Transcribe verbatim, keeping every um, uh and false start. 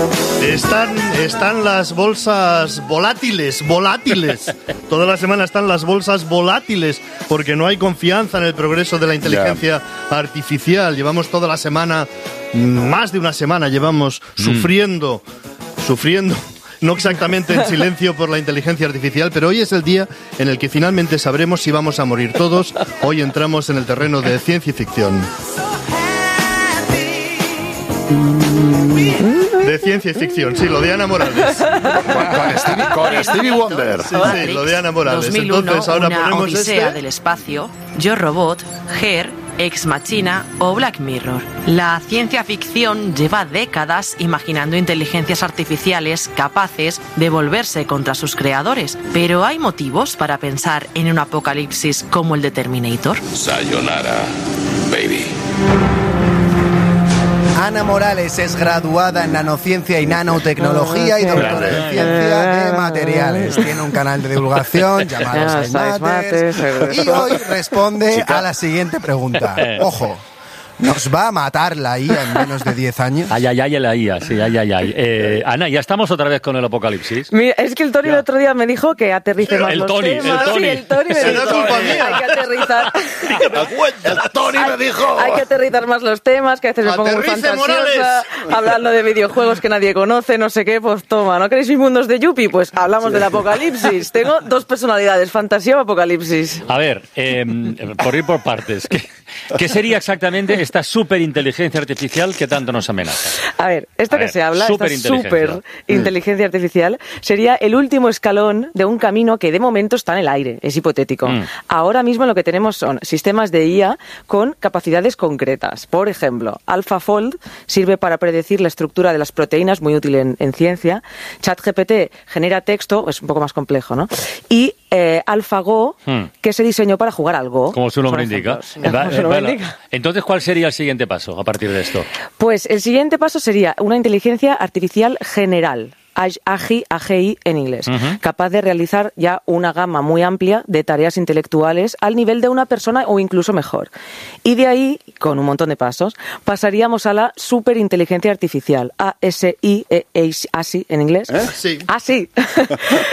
Están, están las bolsas volátiles, volátiles. Toda la semana están las bolsas volátiles porque no hay confianza en el progreso de la inteligencia yeah. artificial. Llevamos toda la semana, más de una semana, llevamos mm. sufriendo, sufriendo. No exactamente en silencio por la inteligencia artificial, pero hoy es el día en el que finalmente sabremos si vamos a morir todos. Hoy entramos en el terreno de ciencia y ficción. De ciencia y ficción, sí, lo de Ana Morales. Con Stevie, con Stevie Wonder. Sí, sí, lo de Ana Morales. dos mil uno, entonces ahora una ponemos odisea este. del espacio, Yo Robot, Her, Ex Machina o Black Mirror. La ciencia ficción lleva décadas imaginando inteligencias artificiales capaces de volverse contra sus creadores. Pero ¿hay motivos para pensar en un apocalipsis como el de Terminator? Sayonara, baby. Ana Morales es graduada en nanociencia y nanotecnología y doctora en ciencia de materiales. Tiene un canal de divulgación llamado Science Matters y hoy responde a la siguiente pregunta. Ojo. ¿Nos va a matar la I A en menos de diez años? Ay, ay, ay, la I A, sí, ay, ay, ay. Eh, Ana, ya estamos otra vez con el apocalipsis. Mira, es que el Tony ya. el otro día me dijo que aterrice más el los Tony, temas. el Tony, sí, el Tony me dijo culpa mía. Hay que aterrizar. El Tony me dijo. Hay que aterrizar más los temas, que a veces me pongo muy fantasiosa, Morales. Hablando de videojuegos que nadie conoce, no sé qué, pues toma, ¿no queréis mis mundos de Yuppie? Pues hablamos sí. del apocalipsis. Tengo dos personalidades, fantasía o apocalipsis. A ver, eh, por ir por partes, ¿qué, qué sería exactamente esta superinteligencia artificial que tanto nos amenaza? A ver, esto A que ver, se habla, esta superinteligencia artificial, sería el último escalón de un camino que de momento está en el aire, es hipotético. Mm. Ahora mismo lo que tenemos son sistemas de I A con capacidades concretas. Por ejemplo, AlphaFold sirve para predecir la estructura de las proteínas, muy útil en, en ciencia. ChatGPT genera texto, es un poco más complejo, ¿no? Y eh, AlphaGo, mm. que se diseñó para jugar al Go. Como su nombre indica. Como su nombre indica. Entonces, ¿cuál sería el siguiente paso a partir de esto? Pues el siguiente paso sería una inteligencia artificial general. A G I, A G I en inglés, uh-huh. capaz de realizar ya una gama muy amplia de tareas intelectuales al nivel de una persona o incluso mejor. Y de ahí, con un montón de pasos, pasaríamos a la superinteligencia artificial, A S I, E, A S I en inglés. ¿Eh? Sí. A S I.